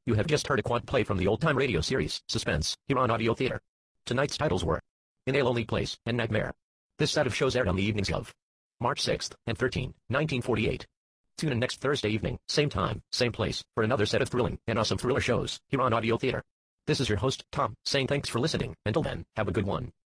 You have just heard a quad play from the old-time radio series, Suspense, here on Audio Theater. Tonight's titles were In a Lonely Place and Nightmare. This set of shows aired on the evenings of March 6th and 13, 1948. Tune in next Thursday evening, same time, same place, for another set of thrilling and awesome thriller shows here on Audio Theater. This is your host, Tom, saying thanks for listening. Until then, have a good one.